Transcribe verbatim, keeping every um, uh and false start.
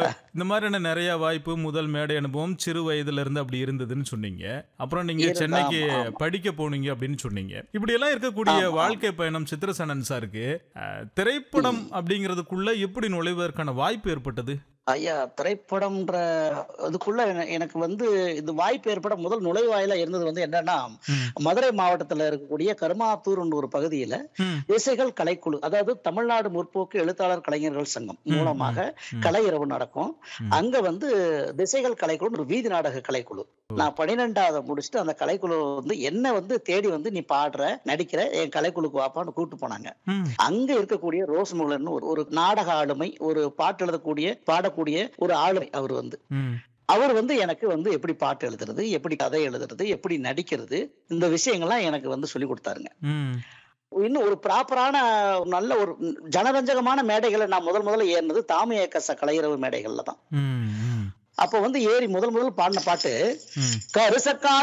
இந்த மாதிரியான நிறைய வாய்ப்பு, முதல் மேடை அனுபவம் சிறு வயதுல இருந்து அப்படி இருந்ததுன்னு சொன்னீங்க. அப்புறம் நீங்க இருந்தா சென்னைக்கு ஆமா, ஆமா. படிக்க போனீங்க அப்படின்னு சொன்னீங்க. இப்படி எல்லாம் இருக்கக்கூடிய ஆமா, ஆமா. வாழ்க்கை பயணம் சித்திரசேனன் சாருக்கு அஹ், திரைப்படம் ம். அப்படிங்கிறதுக்குள்ள எப்படி நுழைவதற்கான வாய்ப்பு ஏற்பட்டது? ஐயா, திரைப்படம்ன்ற அதுக்குள்ள என- எனக்கு வந்து இது வாய்ப்பு ஏற்பட முதல் நுழைவாயிலா இருந்தது வந்து என்னன்னா, ம், மதுரை மாவட்டத்துல இருக்கக்கூடிய கருமாத்தூர்ன்ற ஒரு பகுதியில ம், இசைகள் கலைக்குழு, அதாவது தமிழ்நாடு முற்போக்கு எழுத்தாளர் கலைஞர்கள் சங்கம் ம், ம், மூலமாக ம், கலை இரவு நடக்கும். ம். அங்க வந்து திசைகள் கலைக்குழு ஒரு வீதி நாடக கலைக்குழு. நான் பன்னிரெண்டாவது முடிச்சுட்டு அந்த கலைக்குழு வந்து என்ன வந்து தேடி வந்து நீ பாடுற நடிக்கிற என் கலைக்குழுக்கு வாப்பான்னு கூப்பிட்டு போனாங்க. ம், அங்க இருக்கக்கூடிய ரோஸ் முகலர்னு ஒரு ஒரு நாடக ஆளுமை, ஒரு பாட்டு எழுதக்கூடிய பாடக்கூடிய ஒரு ஆளுமை. அவர் வந்து ம், அவர் வந்து எனக்கு வந்து எப்படி பாட்டு எழுதுறது, எப்படி கதை எழுதுறது, எப்படி நடிக்கிறது, இந்த விஷயங்கள்லாம் எனக்கு வந்து சொல்லி கொடுத்தாருங்க. ம், இன்னும் ஒரு ப்ராப்பரான நல்ல ஒரு ஜனரஞ்சகமான மேடைகளை நான் முதல் முதல்ல ஏறினது தாமி ஏக்கச கலையிறவு மேடைகள்ல தான். ம், ம், அப்போ வந்து ஏறி முதல் முதல் பாடின பாட்டு ம். கருசக்கா